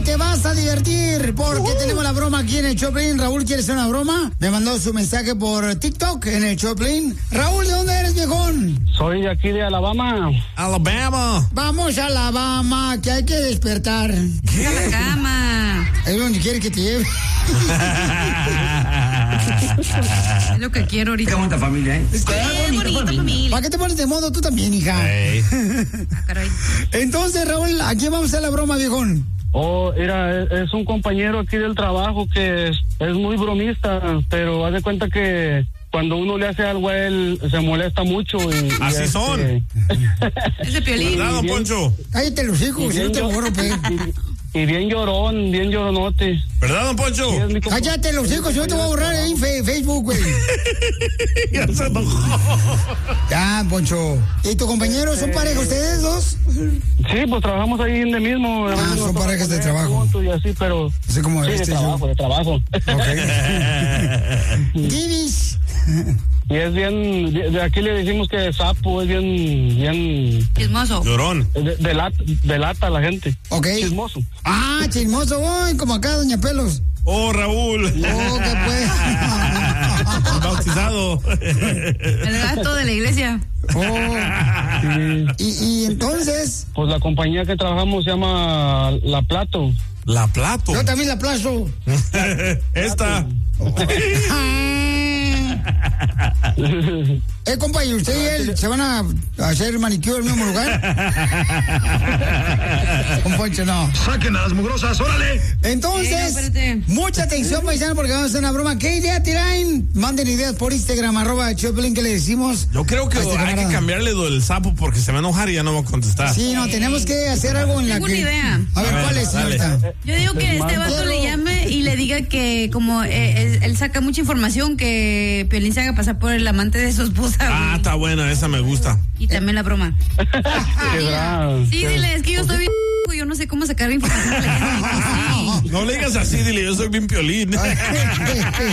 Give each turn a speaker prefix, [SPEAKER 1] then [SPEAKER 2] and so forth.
[SPEAKER 1] te vas a divertir porque tenemos la broma aquí en el Choplin. Raúl quiere hacer una broma. Me mandó su mensaje por TikTok en el Choplin. Raúl, ¿de dónde eres, viejón?
[SPEAKER 2] Soy de aquí de Alabama.
[SPEAKER 3] Alabama.
[SPEAKER 1] Vamos a Alabama, que hay que despertar.
[SPEAKER 4] ¿Qué? A la cama.
[SPEAKER 1] Es donde quiere que te lleve.
[SPEAKER 4] Es lo que quiero ahorita.
[SPEAKER 5] Qué bonita familia, ¿eh?
[SPEAKER 4] Qué bonita familia.
[SPEAKER 1] ¿Para qué te pones de modo tú también, hija?
[SPEAKER 3] Hey.
[SPEAKER 4] Ah, caray.
[SPEAKER 1] Entonces, Raúl, ¿a quién vamos a hacer la broma, viejón?
[SPEAKER 2] Oh, mira, es un compañero aquí del trabajo que es muy bromista, pero haz de cuenta que cuando uno le hace algo a él se molesta mucho y
[SPEAKER 3] Así son.
[SPEAKER 4] Es de Piolín.
[SPEAKER 3] ¿Verdad, don Poncho?
[SPEAKER 1] Cállate los hijos, si no te borro, pe.
[SPEAKER 2] Y bien llorón, bien lloronote.
[SPEAKER 3] ¿Verdad, don Poncho?
[SPEAKER 2] Y es mi
[SPEAKER 1] Cállate los hijos, si no te voy a borrar ahí en Facebook, güey.
[SPEAKER 3] Ya se enojó.
[SPEAKER 1] Ya, Poncho. ¿Y tu compañero son pareja ustedes dos?
[SPEAKER 2] Sí, pues trabajamos ahí en el mismo.
[SPEAKER 1] Son parejas de trabajo.
[SPEAKER 2] Juntos y así, pero
[SPEAKER 1] Así como
[SPEAKER 2] sí,
[SPEAKER 1] este
[SPEAKER 2] de trabajo,
[SPEAKER 1] yo.
[SPEAKER 2] de trabajo.
[SPEAKER 1] Ok. Divis.
[SPEAKER 2] Y es bien, de aquí le decimos que sapo, es bien
[SPEAKER 4] Chismoso.
[SPEAKER 3] Llorón.
[SPEAKER 2] delata a la gente.
[SPEAKER 1] Ok.
[SPEAKER 2] Chismoso.
[SPEAKER 1] Ah, chismoso, voy, como acá, doña Pelos.
[SPEAKER 3] Oh, Raúl.
[SPEAKER 1] Oh, ¿qué pues?
[SPEAKER 3] Bautizado.
[SPEAKER 4] El gato de la iglesia.
[SPEAKER 1] Oh.
[SPEAKER 2] Sí.
[SPEAKER 1] Y entonces,
[SPEAKER 2] Pues la compañía que trabajamos se llama La Plato.
[SPEAKER 3] La Plato.
[SPEAKER 1] yo también la aplazo.
[SPEAKER 3] Esta.
[SPEAKER 1] Compa, ¿y usted y él se van a hacer manicure en el mismo lugar? Con Poncho, no.
[SPEAKER 5] Saquen a las mugrosas, órale.
[SPEAKER 1] Entonces,
[SPEAKER 4] espérate.
[SPEAKER 1] mucha atención, paisano, porque vamos a hacer una broma. ¿Qué idea tiran? Manden ideas por Instagram, @Choplin, que le decimos.
[SPEAKER 3] Yo creo que
[SPEAKER 1] a este
[SPEAKER 3] hay que
[SPEAKER 1] camarada.
[SPEAKER 3] cambiarle lo del sapo porque se va a enojar y ya no va a contestar.
[SPEAKER 1] Sí, no, tenemos que hacer algo en la
[SPEAKER 4] Tengo
[SPEAKER 1] que...
[SPEAKER 4] una idea.
[SPEAKER 1] A ver, ¿cuál es,
[SPEAKER 3] Dale.
[SPEAKER 1] señorita?
[SPEAKER 4] Yo digo que este vato le llame y le diga que como él saca mucha información, que Piolín se haga pasar por el amante de su esposa.
[SPEAKER 3] Ah,
[SPEAKER 4] güey.
[SPEAKER 3] está buena, esa me gusta.
[SPEAKER 4] Y también la broma.
[SPEAKER 2] Qué bravo.
[SPEAKER 4] Sí, dile, es que yo estoy bien, yo no sé cómo sacar información de la gente. Sí.
[SPEAKER 3] No le digas así, dile, yo soy bien Piolín.